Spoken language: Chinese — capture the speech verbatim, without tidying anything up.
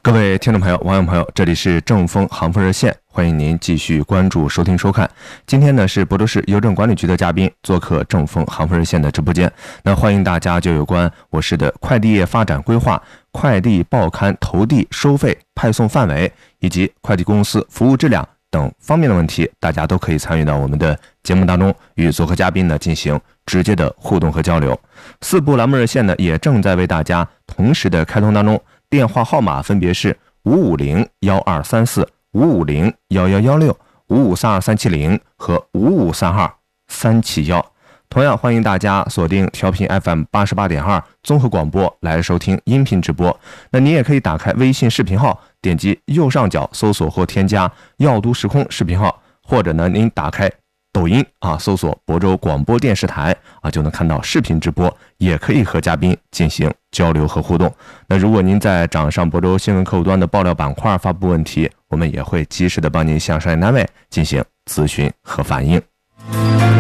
各位听众朋友、网友朋友，这里是正风航风热线，欢迎您继续关注、收听、收看。今天呢是亳州市邮政管理局的嘉宾做客正风航风热线的直播间，那欢迎大家就有关我市的快递业发展规划、快递报刊投递收费、派送范围以及快递公司服务质量等方面的问题，大家都可以参与到我们的节目当中，与做客嘉宾呢进行直接的互动和交流。四部栏目热线呢也正在为大家同时的开通当中。电话号码分别是五五零幺二三四、五五零幺幺幺六、五五三二三七零和五五三二三七幺。同样欢迎大家锁定调频 F M 八十八点二综合广播来收听音频直播。那您也可以打开微信视频号，点击右上角搜索或添加耀都时空视频号，或者呢您打开抖音啊，搜索亳州广播电视台啊，就能看到视频直播，也可以和嘉宾进行交流和互动。那如果您在掌上亳州新闻客户端的爆料板块发布问题，我们也会及时的帮您向商业单位进行咨询和反映。